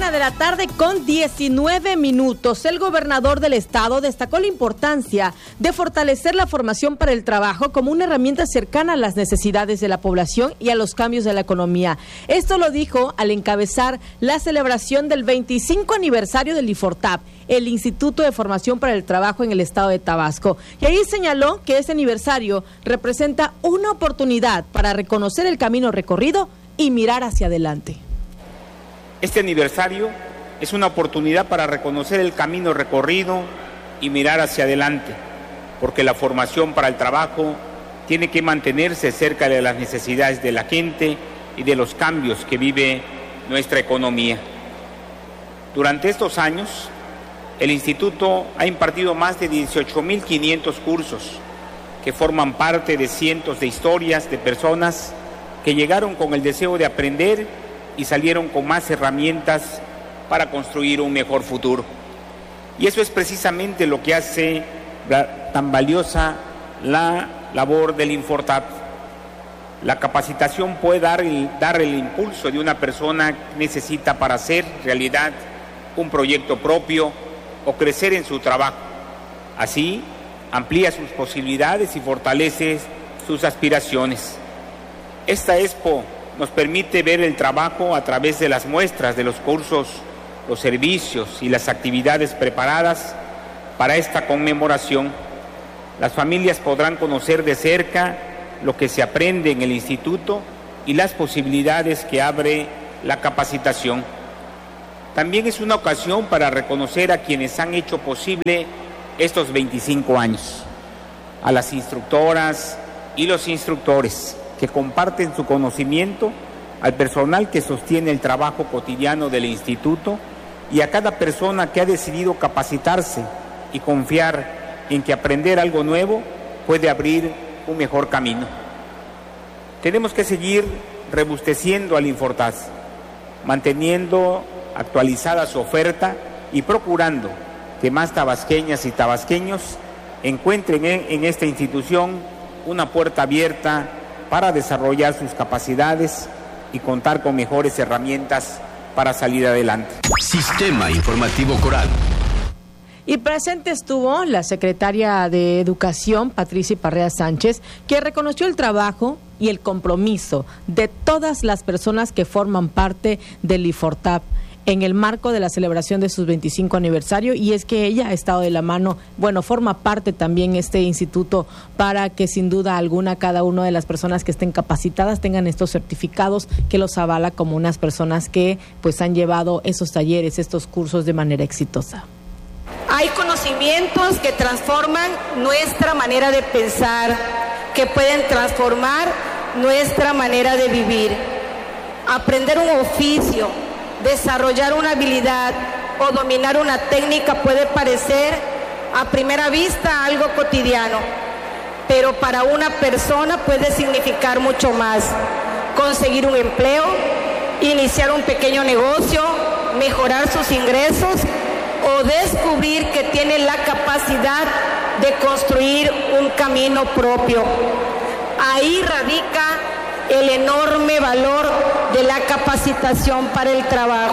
1:19 p.m. El gobernador del estado destacó la importancia de fortalecer la formación para el trabajo como una herramienta cercana a las necesidades de la población y a los cambios de la economía. Esto lo dijo al encabezar la celebración del 25 aniversario del IFORTAP, el Instituto de Formación para el Trabajo en el estado de Tabasco. Y ahí señaló que este aniversario representa una oportunidad para reconocer el camino recorrido y mirar hacia adelante. Este aniversario es una oportunidad para reconocer el camino recorrido y mirar hacia adelante, porque la formación para el trabajo tiene que mantenerse cerca de las necesidades de la gente y de los cambios que vive nuestra economía. Durante estos años, el Instituto ha impartido más de 18.500 cursos que forman parte de cientos de historias de personas que llegaron con el deseo de aprender y salieron con más herramientas para construir un mejor futuro. Y eso es precisamente lo que hace tan valiosa la labor del IFORTAP. La capacitación puede dar el impulso de una persona que necesita para hacer realidad un proyecto propio o crecer en su trabajo. Así, amplía sus posibilidades y fortalece sus aspiraciones. Esta expo nos permite ver el trabajo a través de las muestras de los cursos, los servicios y las actividades preparadas para esta conmemoración. Las familias podrán conocer de cerca lo que se aprende en el instituto y las posibilidades que abre la capacitación. También es una ocasión para reconocer a quienes han hecho posible estos 25 años, a las instructoras y los instructores que comparten su conocimiento, al personal que sostiene el trabajo cotidiano del instituto y a cada persona que ha decidido capacitarse y confiar en que aprender algo nuevo puede abrir un mejor camino. Tenemos que seguir robusteciendo al IFORTAP, manteniendo actualizada su oferta y procurando que más tabasqueñas y tabasqueños encuentren en esta institución una puerta abierta para desarrollar sus capacidades y contar con mejores herramientas para salir adelante. Sistema Informativo Coral. Y presente estuvo la secretaria de Educación, Patricia Parrea Sánchez, que reconoció el trabajo y el compromiso de todas las personas que forman parte del IFORTAP en el marco de la celebración de sus 25 aniversario, y es que ella ha estado de la mano, forma parte también este instituto para que sin duda alguna cada una de las personas que estén capacitadas tengan estos certificados que los avala como unas personas que pues han llevado esos talleres, estos cursos de manera exitosa. Hay conocimientos que transforman nuestra manera de pensar, que pueden transformar nuestra manera de vivir. Aprender un oficio, desarrollar una habilidad o dominar una técnica puede parecer a primera vista algo cotidiano, pero para una persona puede significar mucho más. Conseguir un empleo, iniciar un pequeño negocio, mejorar sus ingresos o descubrir que tiene la capacidad de construir un camino propio. Ahí radica el enorme valor de la capacitación para el trabajo.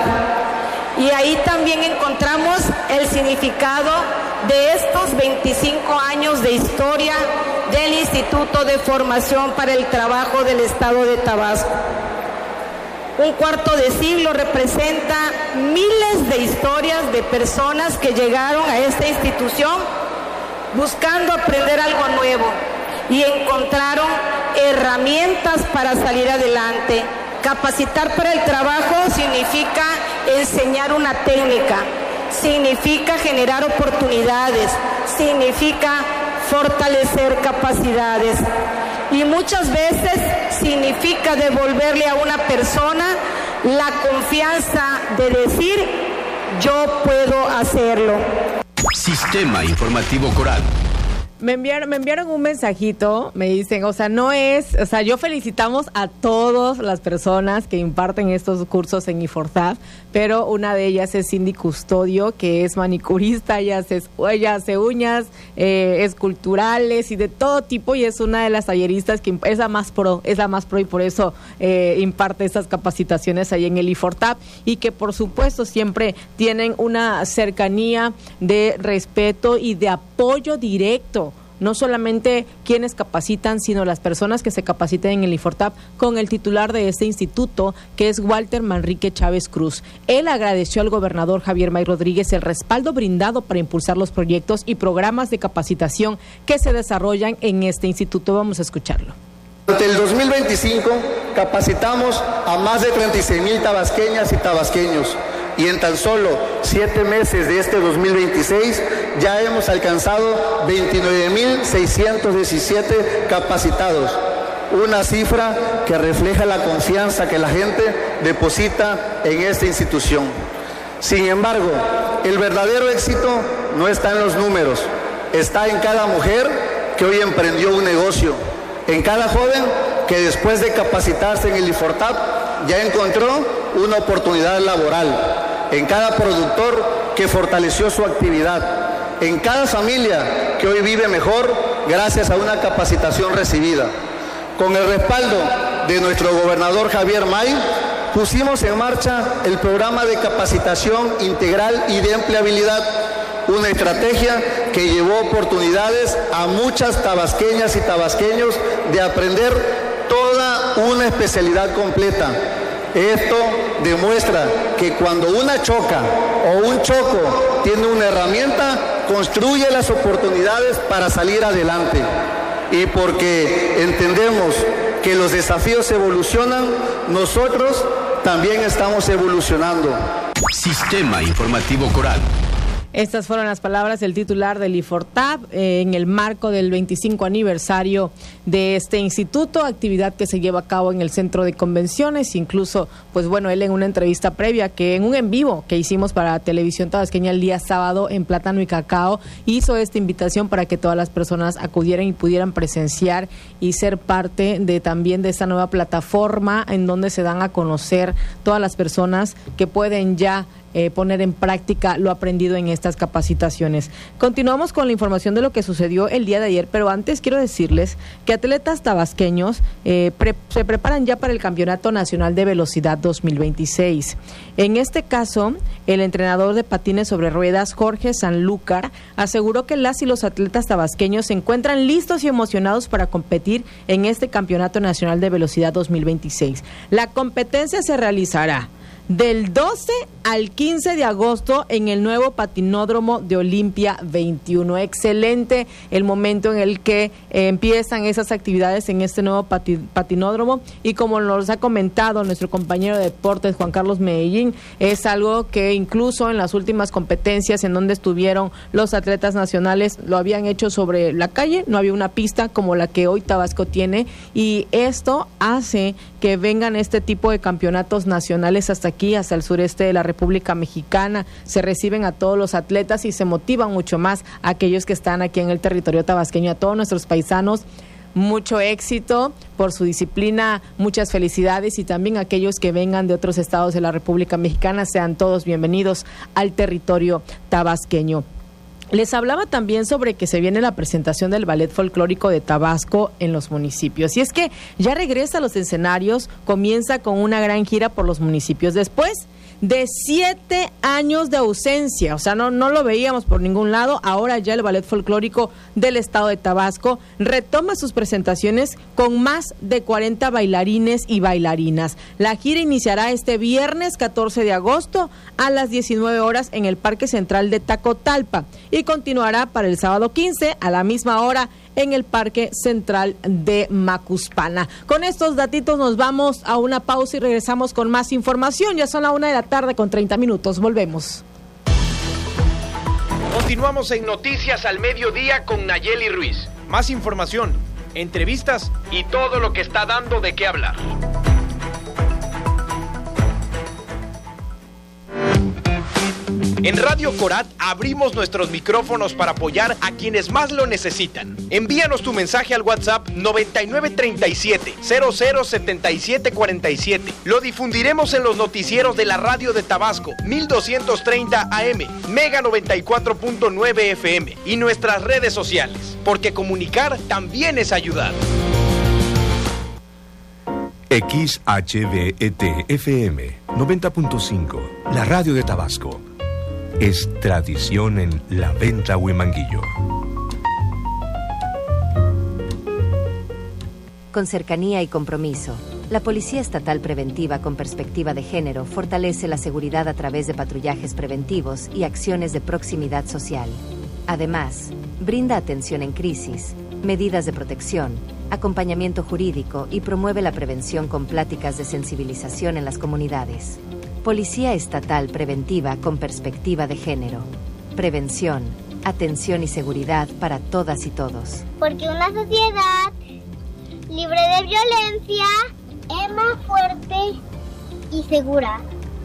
Y ahí también encontramos el significado de estos 25 años de historia del Instituto de Formación para el Trabajo del Estado de Tabasco. Un cuarto de siglo representa miles de historias de personas que llegaron a esta institución buscando aprender algo nuevo y encontraron herramientas para salir adelante. Capacitar para el trabajo significa enseñar una técnica, significa generar oportunidades, significa fortalecer capacidades y muchas veces significa devolverle a una persona la confianza de decir yo puedo hacerlo. Sistema Informativo Coral. Me enviaron un mensajito, me dicen, yo felicitamos a todas las personas que imparten estos cursos en IFORTAP, pero una de ellas es Cindy Custodio, que es manicurista, ella hace uñas esculturales y de todo tipo, y es una de las talleristas que es la más pro y por eso imparte estas capacitaciones ahí en el IFORTAP, y que por supuesto siempre tienen una cercanía de respeto y de apoyo directo. No solamente quienes capacitan, sino las personas que se capaciten en el IFORTAP con el titular de este instituto, que es Walter Manrique Chávez Cruz. Él agradeció al gobernador Javier May Rodríguez el respaldo brindado para impulsar los proyectos y programas de capacitación que se desarrollan en este instituto. Vamos a escucharlo. Durante el 2025 capacitamos a más de 36,000 tabasqueñas y tabasqueños. Y en tan solo 7 meses de este 2026 ya hemos alcanzado 29,617 capacitados. Una cifra que refleja la confianza que la gente deposita en esta institución. Sin embargo, el verdadero éxito no está en los números, está en cada mujer que hoy emprendió un negocio, en cada joven que después de capacitarse en el IFORTAP ya encontró una oportunidad laboral, en cada productor que fortaleció su actividad, en cada familia que hoy vive mejor gracias a una capacitación recibida. Con el respaldo de nuestro gobernador Javier May, pusimos en marcha el programa de capacitación integral y de empleabilidad, una estrategia que llevó oportunidades a muchas tabasqueñas y tabasqueños de aprender toda una especialidad completa. Esto demuestra que cuando una choca o un choco tiene una herramienta, construye las oportunidades para salir adelante. Y porque entendemos que los desafíos evolucionan, nosotros también estamos evolucionando. Sistema Informativo Coral. Estas fueron las palabras del titular del IFORTAP en el marco del 25 aniversario de este instituto, actividad que se lleva a cabo en el Centro de Convenciones. Incluso, él en una entrevista previa, en un en vivo que hicimos para Televisión Tabasqueña el día sábado en Plátano y Cacao, hizo esta invitación para que todas las personas acudieran y pudieran presenciar y ser parte también de esta nueva plataforma en donde se dan a conocer todas las personas que pueden ya poner en práctica lo aprendido en estas capacitaciones. Continuamos con la información de lo que sucedió el día de ayer, pero antes quiero decirles que atletas tabasqueños se preparan ya para el Campeonato Nacional de Velocidad 2026. En este caso, el entrenador de patines sobre ruedas, Jorge Sanlúcar, aseguró que las y los atletas tabasqueños se encuentran listos y emocionados para competir en este Campeonato Nacional de Velocidad 2026. La competencia se realizará del 12 al 15 de agosto en el nuevo patinódromo de Olimpia 21. Excelente el momento en el que empiezan esas actividades en este nuevo patinódromo, y como nos ha comentado nuestro compañero de deportes Juan Carlos Medellín, es algo que incluso en las últimas competencias en donde estuvieron los atletas nacionales lo habían hecho sobre la calle, no había una pista como la que hoy Tabasco tiene, y esto hace que vengan este tipo de campeonatos nacionales hasta aquí, hasta el sureste de la República Mexicana. Se reciben a todos los atletas y se motivan mucho más a aquellos que están aquí en el territorio tabasqueño. A todos nuestros paisanos, mucho éxito por su disciplina, muchas felicidades, y también a aquellos que vengan de otros estados de la República Mexicana, sean todos bienvenidos al territorio tabasqueño. Les hablaba también sobre que se viene la presentación del Ballet Folclórico de Tabasco en los municipios. Y es que ya regresa a los escenarios, comienza con una gran gira por los municipios. Después de 7 años de ausencia, no lo veíamos por ningún lado. Ahora ya el Ballet Folclórico del estado de Tabasco retoma sus presentaciones con más de 40 bailarines y bailarinas. La gira iniciará este viernes 14 de agosto a las 19 horas en el Parque Central de Tacotalpa y continuará para el sábado 15 a la misma hora en el Parque Central de Macuspana. Con estos datitos nos vamos a una pausa y regresamos con más información. Ya son la 1:30 Volvemos. Continuamos en Noticias al Mediodía con Nayeli Ruiz. Más información, entrevistas y todo lo que está dando de qué hablar. En Radio Corat abrimos nuestros micrófonos para apoyar a quienes más lo necesitan. Envíanos tu mensaje al WhatsApp 9937-007747. Lo difundiremos en los noticieros de la radio de Tabasco, 1230 AM, Mega 94.9 FM y nuestras redes sociales, porque comunicar también es ayudar. XHBET-FM 90.5, la radio de Tabasco. Es tradición en La Venta Huimanguillo. Con cercanía y compromiso, la Policía Estatal Preventiva con Perspectiva de Género fortalece la seguridad a través de patrullajes preventivos y acciones de proximidad social. Además, brinda atención en crisis, medidas de protección, acompañamiento jurídico y promueve la prevención con pláticas de sensibilización en las comunidades. Policía Estatal Preventiva con Perspectiva de Género. Prevención, atención y seguridad para todas y todos. Porque una sociedad libre de violencia es más fuerte y segura.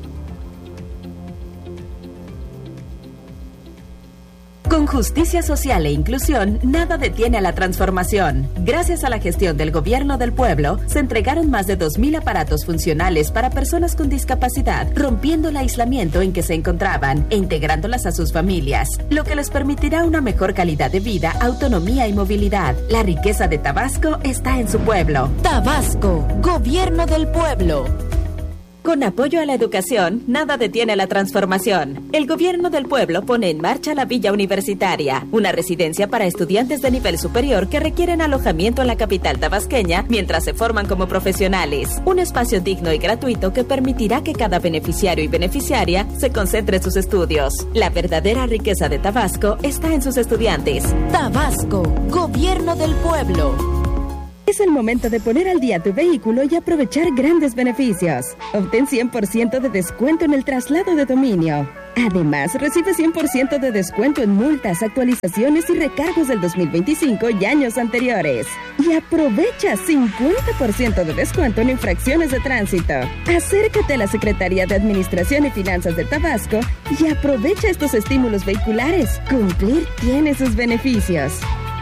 Con justicia social e inclusión, nada detiene a la transformación. Gracias a la gestión del Gobierno del Pueblo, se entregaron más de 2,000 aparatos funcionales para personas con discapacidad, rompiendo el aislamiento en que se encontraban e integrándolas a sus familias, lo que les permitirá una mejor calidad de vida, autonomía y movilidad. La riqueza de Tabasco está en su pueblo. Tabasco, Gobierno del Pueblo. Con apoyo a la educación, nada detiene la transformación. El Gobierno del Pueblo pone en marcha la Villa Universitaria, una residencia para estudiantes de nivel superior que requieren alojamiento en la capital tabasqueña mientras se forman como profesionales. Un espacio digno y gratuito que permitirá que cada beneficiario y beneficiaria se concentre en sus estudios. La verdadera riqueza de Tabasco está en sus estudiantes. Tabasco, Gobierno del Pueblo. Es el momento de poner al día tu vehículo y aprovechar grandes beneficios. Obtén 100% de descuento en el traslado de dominio. Además, recibe 100% de descuento en multas, actualizaciones y recargos del 2025 y años anteriores. Y aprovecha 50% de descuento en infracciones de tránsito. Acércate a la Secretaría de Administración y Finanzas de Tabasco y aprovecha estos estímulos vehiculares. Cumplir tiene sus beneficios.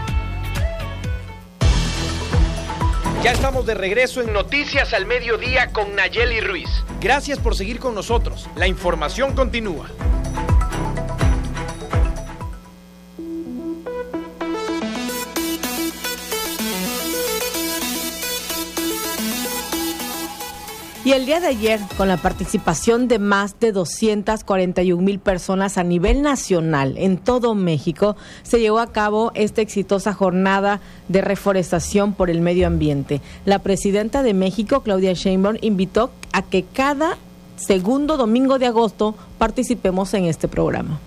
Ya estamos de regreso en Noticias al Mediodía con Nayeli Ruiz. Gracias por seguir con nosotros. La información continúa. Y el día de ayer, con la participación de más de 241,000 personas a nivel nacional en todo México, se llevó a cabo esta exitosa jornada de reforestación por el medio ambiente. La presidenta de México, Claudia Sheinbaum, invitó a que cada segundo domingo de agosto participemos en este programa.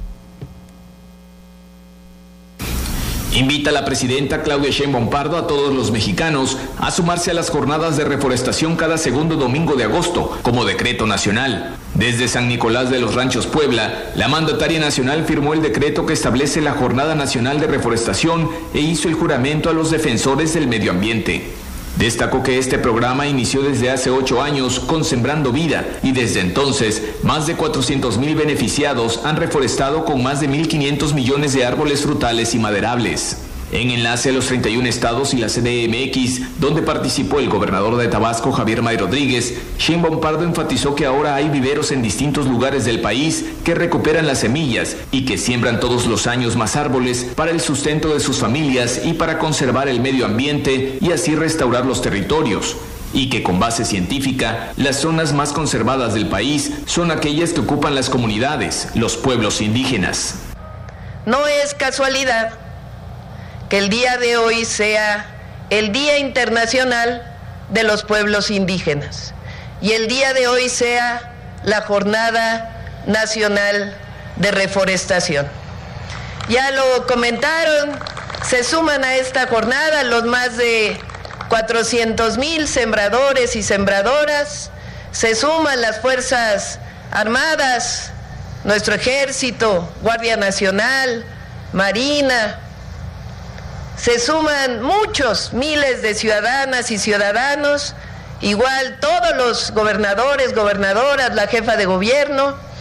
Invita a la presidenta Claudia Sheinbaum Pardo a todos los mexicanos a sumarse a las jornadas de reforestación cada segundo domingo de agosto, como decreto nacional. Desde San Nicolás de los Ranchos, Puebla, la mandataria nacional firmó el decreto que establece la Jornada Nacional de Reforestación e hizo el juramento a los defensores del medio ambiente. Destacó que este programa inició desde hace 8 años con Sembrando Vida y desde entonces más de 400,000 beneficiados han reforestado con más de 1,500 millones de árboles frutales y maderables. En enlace a los 31 estados y la CDMX, donde participó el gobernador de Tabasco, Javier May Rodríguez, Sheinbaum Pardo enfatizó que ahora hay viveros en distintos lugares del país que recuperan las semillas y que siembran todos los años más árboles para el sustento de sus familias y para conservar el medio ambiente y así restaurar los territorios. Y que con base científica, las zonas más conservadas del país son aquellas que ocupan las comunidades, los pueblos indígenas. No es casualidad que el día de hoy sea el Día Internacional de los Pueblos Indígenas y el día de hoy sea la Jornada Nacional de Reforestación. Ya lo comentaron, se suman a esta jornada los más de 400,000 sembradores y sembradoras, se suman las Fuerzas Armadas, nuestro Ejército, Guardia Nacional, Marina. Se suman muchos, miles de ciudadanas y ciudadanos, igual todos los gobernadores, gobernadoras, la jefa de gobierno,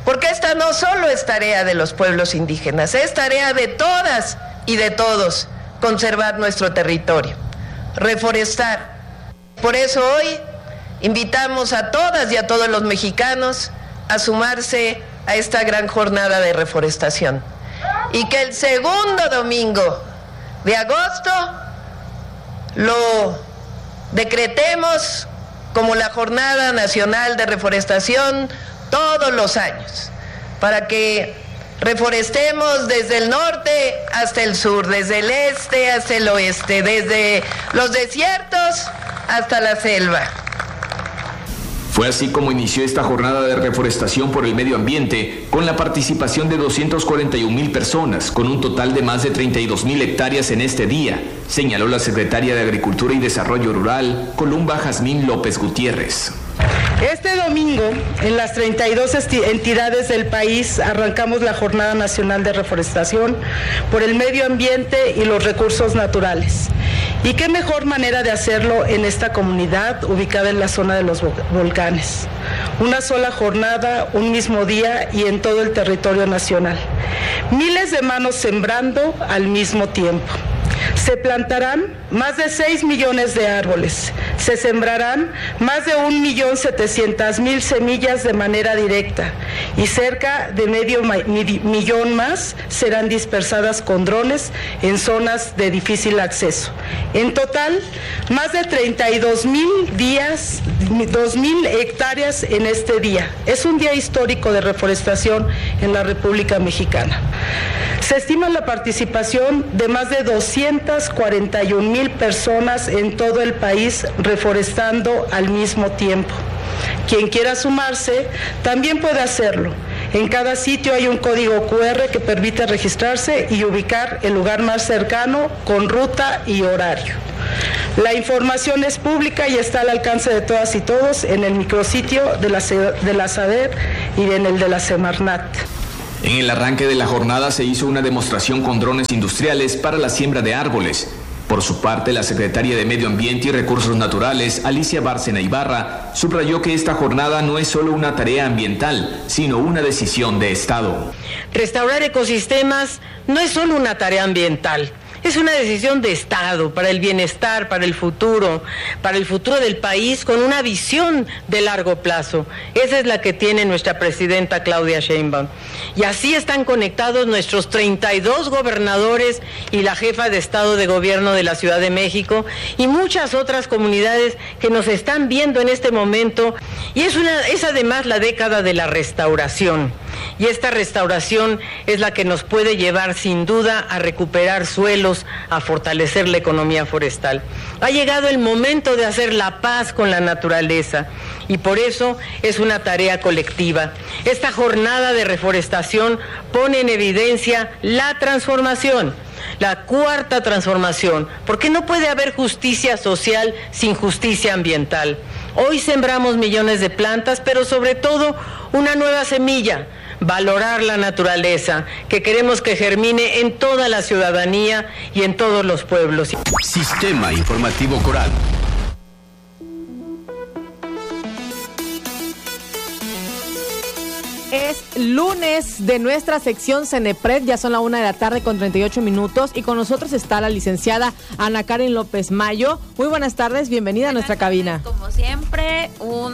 Porque esta no solo es tarea de los pueblos indígenas, es tarea de todas y de todos conservar nuestro territorio, reforestar. Por eso hoy invitamos a todas y a todos los mexicanos a sumarse a esta gran jornada de reforestación. Y que el segundo domingo de agosto lo decretemos como la Jornada Nacional de Reforestación todos los años, para que reforestemos desde el norte hasta el sur, desde el este hasta el oeste, desde los desiertos hasta la selva. Fue así como inició esta jornada de reforestación por el medio ambiente, con la participación de 241,000 personas, con un total de más de 32,000 hectáreas en este día, señaló la secretaria de Agricultura y Desarrollo Rural, Columba Jazmín López Gutiérrez. Este domingo, en las 32 entidades del país, arrancamos la Jornada Nacional de Reforestación por el medio ambiente y los recursos naturales. Y qué mejor manera de hacerlo en esta comunidad ubicada en la zona de los volcanes. Una sola jornada, un mismo día y en todo el territorio nacional. Miles de manos sembrando al mismo tiempo. Se plantarán más de 6 millones de árboles. Se sembrarán más de 1.700.000 semillas de manera directa y cerca de medio millón más serán dispersadas con drones en zonas de difícil acceso. En total, más de 2.000 hectáreas en este día. Es un día histórico de reforestación en la República Mexicana. Se estima la participación de más de 241,000 personas en todo el país reforestando al mismo tiempo. Quien quiera sumarse también puede hacerlo. En cada sitio hay un código QR que permite registrarse y ubicar el lugar más cercano con ruta y horario. La información es pública y está al alcance de todas y todos en el micrositio de la SADER y en el de la Semarnat. En el arranque de la jornada se hizo una demostración con drones industriales para la siembra de árboles. Por su parte, la secretaria de Medio Ambiente y Recursos Naturales, Alicia Bárcena Ibarra, subrayó que esta jornada no es solo una tarea ambiental, sino una decisión de Estado. Restaurar ecosistemas no es solo una tarea ambiental. Es una decisión de Estado para el bienestar, para el futuro del país, con una visión de largo plazo. Esa es la que tiene nuestra presidenta Claudia Sheinbaum. Y así están conectados nuestros 32 gobernadores y la jefa de Estado de Gobierno de la Ciudad de México y muchas otras comunidades que nos están viendo en este momento. Y es además la década de la restauración. Y esta restauración es la que nos puede llevar sin duda a recuperar suelos, a fortalecer la economía forestal. Ha llegado el momento de hacer la paz con la naturaleza y por eso es una tarea colectiva. Esta jornada de reforestación pone en evidencia la transformación, la cuarta transformación, porque no puede haber justicia social sin justicia ambiental. Hoy sembramos millones de plantas, pero sobre todo una nueva semilla. Valorar la naturaleza, que queremos que germine en toda la ciudadanía y en todos los pueblos. Sistema Informativo Coral. Es lunes de nuestra sección Cenepred, ya son la 1:38 p.m. y con nosotros está la licenciada Ana Karen López Mayo. Muy buenas tardes, bienvenida a nuestra cabina. Como siempre,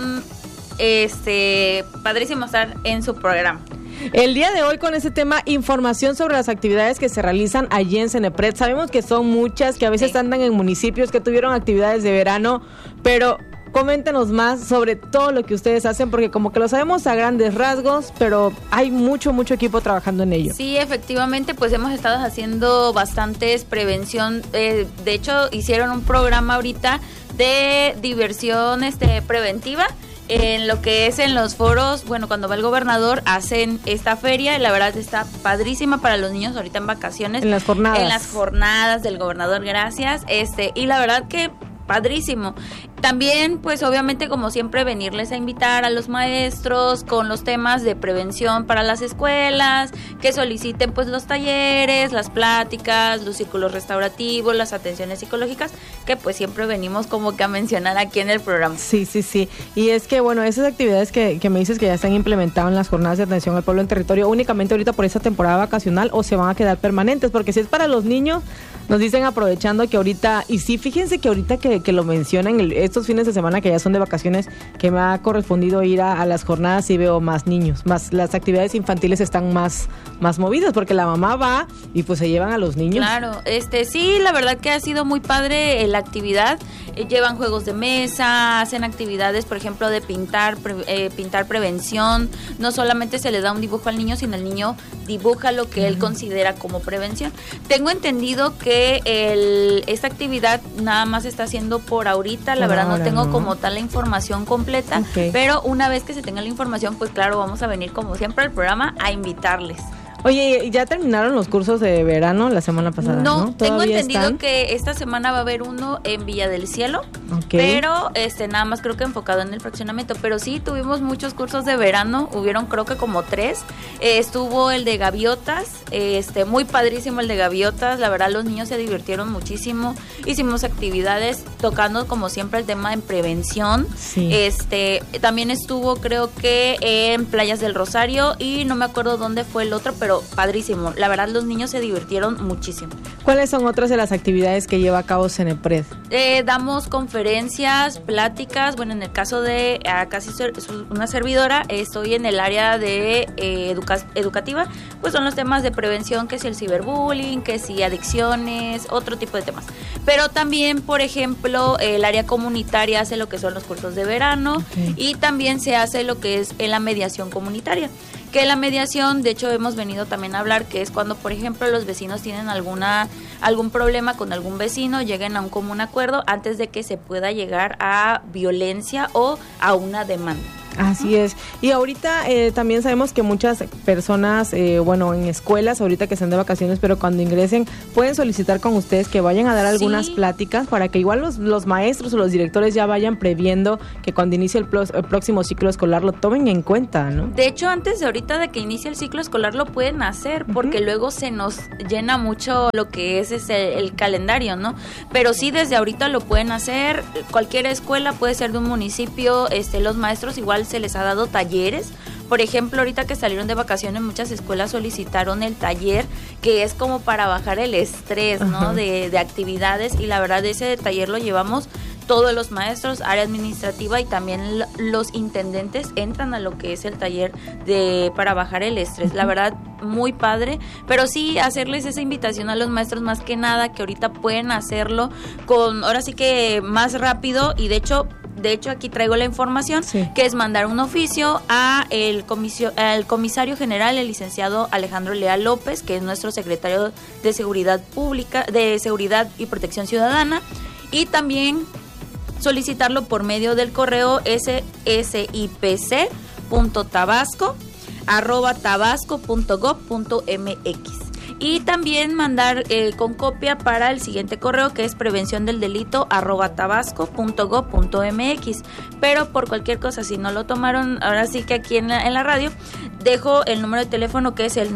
padrísimo estar en su programa. El día de hoy con este tema, información sobre las actividades que se realizan allí en Cenepred. Sabemos que son muchas, que a veces andan en municipios que tuvieron actividades de verano, pero coméntenos más sobre todo lo que ustedes hacen, porque como que lo sabemos a grandes rasgos, pero hay mucho equipo trabajando en ello. Sí, efectivamente, pues hemos estado haciendo bastantes prevención. De hecho, hicieron un programa ahorita de diversión preventiva. En lo que es en los foros, bueno, cuando va el gobernador hacen esta feria y la verdad está padrísima para los niños ahorita en vacaciones. En las jornadas. En las jornadas del gobernador, gracias. Y la verdad que padrísimo. También, pues obviamente, como siempre, venirles a invitar a los maestros con los temas de prevención para las escuelas, que soliciten pues los talleres, las pláticas, los círculos restaurativos, las atenciones psicológicas, que pues siempre venimos como que a mencionar aquí en el programa. Sí. Y es que, bueno, esas actividades que me dices que ya están implementadas en las jornadas de atención al pueblo en territorio, únicamente ahorita por esta temporada vacacional, o se van a quedar permanentes, porque si es para los niños, nos dicen aprovechando que ahorita, y sí, fíjense que ahorita que lo mencionan, estos fines de semana que ya son de vacaciones, que me ha correspondido ir a las jornadas, y veo más niños, más las actividades infantiles están más movidas, porque la mamá va y pues se llevan a los niños. Claro, sí, la verdad que ha sido muy padre la actividad, llevan juegos de mesa, hacen actividades, por ejemplo, de pintar prevención, no solamente se le da un dibujo al niño, sino el niño dibuja lo que él considera como prevención. Tengo entendido que esta actividad nada más se está haciendo por ahorita, la verdad no tengo como tal la información completa, pero una vez que se tenga la información, pues claro, vamos a venir como siempre al programa a invitarles. Oye, ¿ya terminaron los cursos de verano la semana pasada? No, tengo entendido que esta semana va a haber uno en Villa del Cielo, pero nada más creo que enfocado en el fraccionamiento, pero sí tuvimos muchos cursos de verano, hubieron creo que como 3, estuvo el de gaviotas, muy padrísimo el de gaviotas, la verdad los niños se divirtieron muchísimo, hicimos actividades tocando como siempre el tema en prevención, también estuvo creo que en Playas del Rosario y no me acuerdo dónde fue el otro, pero padrísimo, la verdad los niños se divirtieron muchísimo. ¿Cuáles son otras de las actividades que lleva a cabo Cenepred? Damos conferencias, pláticas, bueno, en el caso de casi una servidora, estoy en el área de educativa, pues son los temas de prevención, que si el ciberbullying, que si adicciones, otro tipo de temas. Pero también, por ejemplo, el área comunitaria hace lo que son los cursos de verano y también se hace lo que es en la mediación comunitaria. Que la mediación, de hecho hemos venido también a hablar, que es cuando, por ejemplo, los vecinos tienen algún problema con algún vecino, lleguen a un común acuerdo antes de que se pueda llegar a violencia o a una demanda. Así es. Y ahorita también sabemos que muchas personas, en escuelas, ahorita que están de vacaciones, pero cuando ingresen, pueden solicitar con ustedes que vayan a dar algunas pláticas para que igual los maestros o los directores ya vayan previendo que cuando inicie el próximo ciclo escolar lo tomen en cuenta, ¿no? De hecho, antes de ahorita de que inicie el ciclo escolar lo pueden hacer, porque luego se nos llena mucho lo que es el calendario, ¿no? Pero sí, desde ahorita lo pueden hacer. Cualquier escuela, puede ser de un municipio, los maestros igual se les ha dado talleres. Por ejemplo, ahorita que salieron de vacaciones, muchas escuelas solicitaron el taller, que es como para bajar el estrés, ¿no? De actividades, y la verdad ese taller lo llevamos todos los maestros, área administrativa, y también los intendentes entran a lo que es el taller para bajar el estrés. La verdad, muy padre, pero sí hacerles esa invitación a los maestros, más que nada, que ahorita pueden hacerlo ahora sí que más rápido, y de hecho aquí traigo la información, que es mandar un oficio al comisario general, el licenciado Alejandro Leal López, que es nuestro secretario de Seguridad Pública, de Seguridad y Protección Ciudadana, y también solicitarlo por medio del correo sipc.tabasco@tabasco.gov.mx. Y también mandar con copia para el siguiente correo, que es prevenciondeldelito@tabasco.gov.mx. Pero por cualquier cosa, si no lo tomaron, ahora sí que aquí en la radio, dejo el número de teléfono, que es el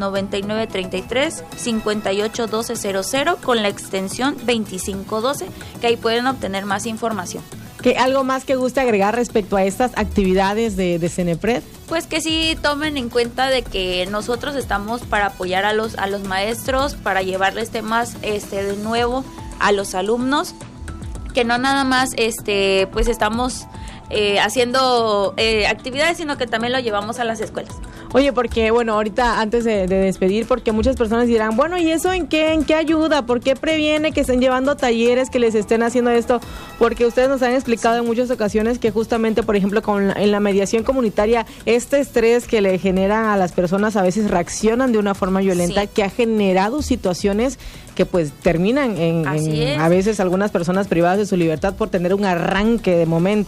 9933-581200 con la extensión 2512, que ahí pueden obtener más información. ¿Qué algo más que guste agregar respecto a estas actividades de Cenepred? Pues que sí tomen en cuenta de que nosotros estamos para apoyar a los maestros, para llevarles temas de nuevo a los alumnos, que no nada más pues estamos haciendo actividades, sino que también lo llevamos a las escuelas. Oye, porque ahorita antes de despedir, porque muchas personas dirán, ¿y eso en qué ayuda? ¿Por qué previene que estén llevando talleres, que les estén haciendo esto? Porque ustedes nos han explicado en muchas ocasiones que justamente, por ejemplo, en la mediación comunitaria, este estrés que le generan a las personas a veces reaccionan de una forma violenta, que ha generado situaciones que pues terminan en a veces algunas personas privadas de su libertad por tener un arranque de momento. Así es.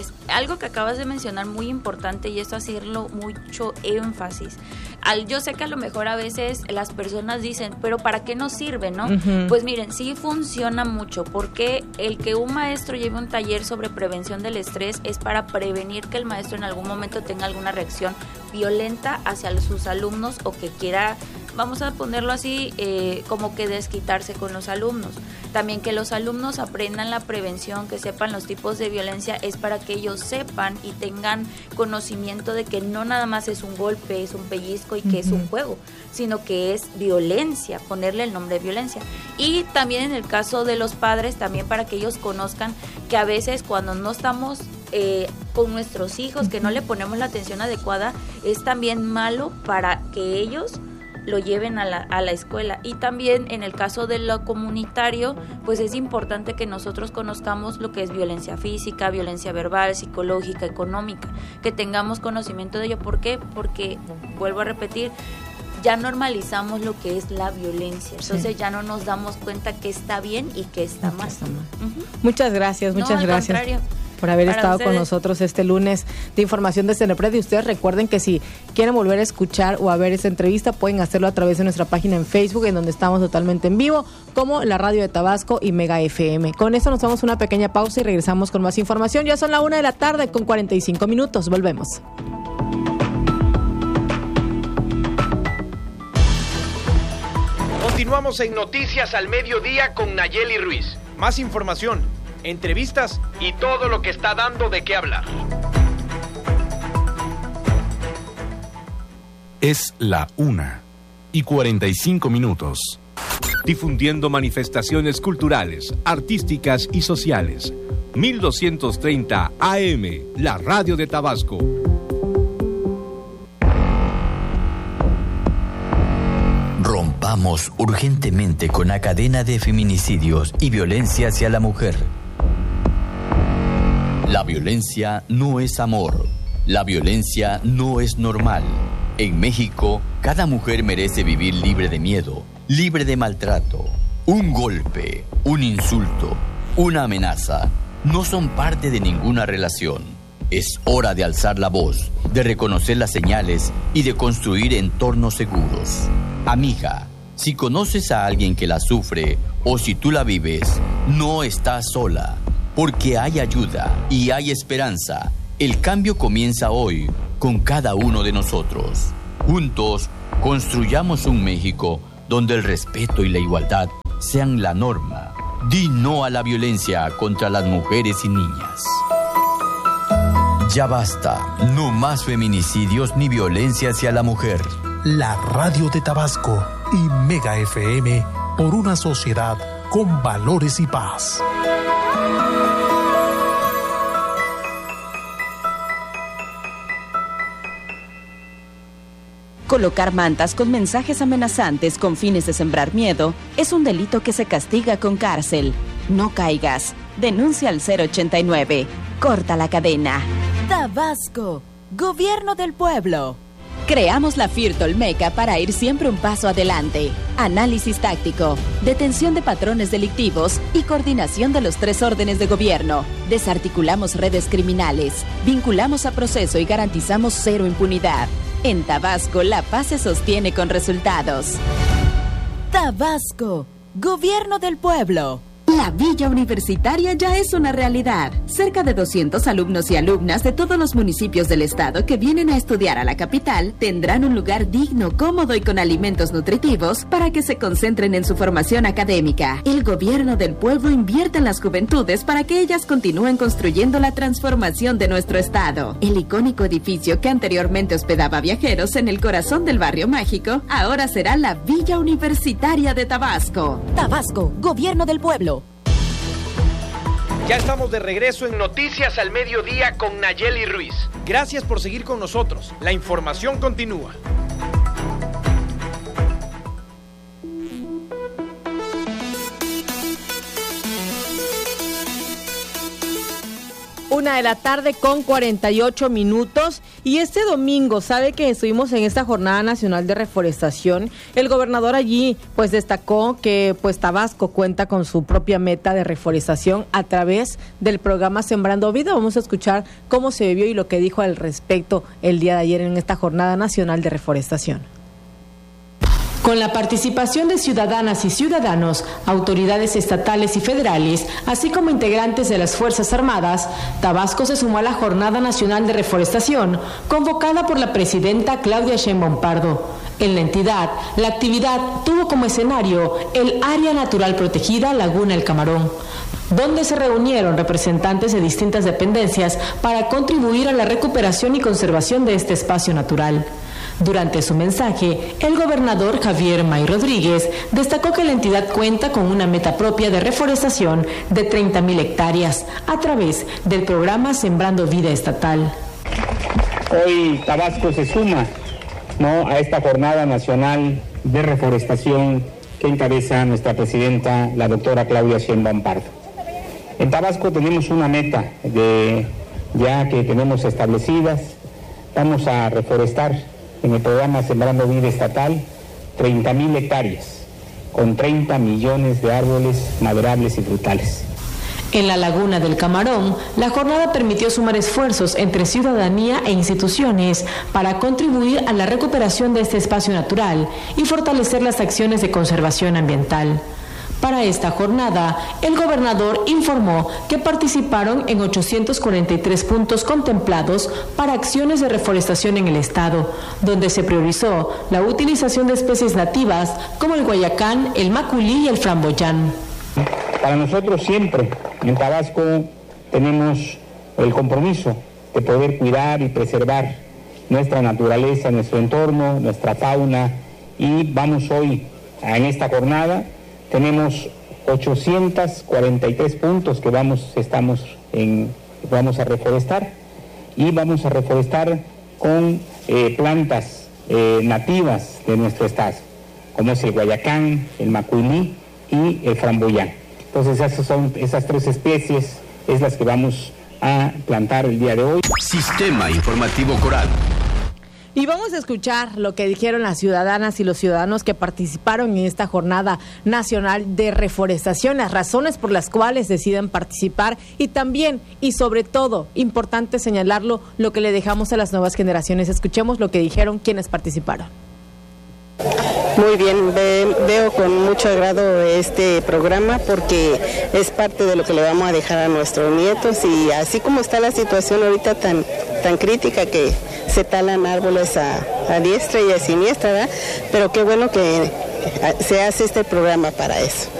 estrés. Algo que acabas de mencionar muy importante, y esto hacerlo mucho énfasis. Yo sé que a lo mejor a veces las personas dicen, pero ¿para qué nos sirve, no? Ujú. Pues miren, sí funciona mucho, porque el que un maestro lleve un taller sobre prevención del estrés es para prevenir que el maestro en algún momento tenga alguna reacción violenta hacia sus alumnos, o que quiera, vamos a ponerlo así, como que desquitarse con los alumnos. También que los alumnos aprendan la prevención, que sepan los tipos de violencia, es para que ellos sepan y tengan conocimiento de que no nada más es un golpe, es un pellizco y que es un juego, sino que es violencia, ponerle el nombre de violencia. Y también en el caso de los padres, también para que ellos conozcan que a veces cuando no estamos con nuestros hijos, que no le ponemos la atención adecuada, es también malo para que ellos lo lleven a la escuela. Y también en el caso de lo comunitario, pues es importante que nosotros conozcamos lo que es violencia física, violencia verbal, psicológica, económica, que tengamos conocimiento de ello. ¿Por qué? Porque, vuelvo a repetir, ya normalizamos lo que es la violencia, entonces ya no nos damos cuenta que está bien y que está mal. Uh-huh. Muchas gracias, muchas gracias por haber estado con nosotros este lunes de información de CENEPRED. Y ustedes recuerden que si quieren volver a escuchar o a ver esta entrevista, pueden hacerlo a través de nuestra página en Facebook, en donde estamos totalmente en vivo, como la Radio de Tabasco y Mega FM. Con esto nos damos una pequeña pausa y regresamos con más información. Ya son la 1:00 con 45 minutos. Volvemos. Continuamos en Noticias al Mediodía con Nayeli Ruiz. Más información, entrevistas y todo lo que está dando de qué hablar. Es la 1:45 minutos. Difundiendo manifestaciones culturales, artísticas y sociales. 1230 AM, la Radio de Tabasco. Rompamos urgentemente con la cadena de feminicidios y violencia hacia la mujer. La violencia no es amor. La violencia no es normal. En México, cada mujer merece vivir libre de miedo, libre de maltrato. Un golpe, un insulto, una amenaza no son parte de ninguna relación. Es hora de alzar la voz, de reconocer las señales y de construir entornos seguros. Amiga, si conoces a alguien que la sufre o si tú la vives, no estás sola, porque hay ayuda y hay esperanza. El cambio comienza hoy con cada uno de nosotros. Juntos, construyamos un México donde el respeto y la igualdad sean la norma. Di no a la violencia contra las mujeres y niñas. Ya basta, no más feminicidios ni violencia hacia la mujer. La Radio de Tabasco y Mega FM por una sociedad con valores y paz. Colocar mantas con mensajes amenazantes con fines de sembrar miedo es un delito que se castiga con cárcel. No caigas. Denuncia al 089. Corta la cadena. Tabasco, Gobierno del Pueblo. Creamos la FIR Tolmeca para ir siempre un paso adelante. Análisis táctico, detención de patrones delictivos y coordinación de los 3 órdenes de gobierno. Desarticulamos redes criminales, vinculamos a proceso y garantizamos 0 impunidad. En Tabasco, la paz se sostiene con resultados. Tabasco, Gobierno del Pueblo. La Villa Universitaria ya es una realidad. Cerca de 200 alumnos y alumnas de todos los municipios del estado que vienen a estudiar a la capital tendrán un lugar digno, cómodo y con alimentos nutritivos para que se concentren en su formación académica. El gobierno del pueblo invierte en las juventudes para que ellas continúen construyendo la transformación de nuestro estado. El icónico edificio que anteriormente hospedaba viajeros en el corazón del barrio mágico, ahora será la Villa Universitaria de Tabasco. Tabasco, Gobierno del Pueblo. Ya estamos de regreso en Noticias al Mediodía con Nayeli Ruiz. Gracias por seguir con nosotros. La información continúa. Una de la tarde con 48 minutos Y este domingo, sabe que estuvimos en esta Jornada Nacional de Reforestación. El gobernador allí pues destacó que pues Tabasco cuenta con su propia meta de reforestación a través del programa Sembrando Vida. Vamos a escuchar cómo se vivió y lo que dijo al respecto el día de ayer en esta Jornada Nacional de Reforestación. Con la participación de ciudadanas y ciudadanos, autoridades estatales y federales, así como integrantes de las Fuerzas Armadas, Tabasco se sumó a la Jornada Nacional de Reforestación, convocada por la presidenta Claudia Sheinbaum Pardo. En la entidad, la actividad tuvo como escenario el Área Natural Protegida Laguna El Camarón, donde se reunieron representantes de distintas dependencias para contribuir a la recuperación y conservación de este espacio natural. Durante su mensaje, el gobernador Javier May Rodríguez destacó que la entidad cuenta con una meta propia de reforestación de 30,000 hectáreas a través del programa Sembrando Vida Estatal. Hoy Tabasco se suma, a esta Jornada Nacional de Reforestación que encabeza nuestra presidenta, la doctora Claudia Sheinbaum Pardo. En Tabasco tenemos una meta ya que tenemos establecidas. Vamos a reforestar en el programa Sembrando Vida Estatal 30,000 hectáreas con 30 millones de árboles maderables y frutales. En la Laguna del Camarón, la jornada permitió sumar esfuerzos entre ciudadanía e instituciones para contribuir a la recuperación de este espacio natural y fortalecer las acciones de conservación ambiental. Para esta jornada, el gobernador informó que participaron en 843 puntos contemplados para acciones de reforestación en el estado, donde se priorizó la utilización de especies nativas como el guayacán, el maculí y el framboyán. Para nosotros siempre en Tabasco tenemos el compromiso de poder cuidar y preservar nuestra naturaleza, nuestro entorno, nuestra fauna, y vamos hoy en esta jornada. Tenemos 843 puntos que vamos a reforestar, y vamos a reforestar con plantas nativas de nuestro estado, como es el guayacán, el maculí y el framboyán. Entonces esas 3 especies es las que vamos a plantar el día de hoy. Sistema Informativo Coral. Y vamos a escuchar lo que dijeron las ciudadanas y los ciudadanos que participaron en esta Jornada Nacional de Reforestación, las razones por las cuales deciden participar, y también, y sobre todo, importante señalarlo, lo que le dejamos a las nuevas generaciones. Escuchemos lo que dijeron quienes participaron. Muy bien, veo con mucho agrado este programa porque es parte de lo que le vamos a dejar a nuestros nietos, y así como está la situación ahorita tan crítica que se talan árboles a diestra y a siniestra, ¿verdad? Pero qué bueno que se hace este programa para eso.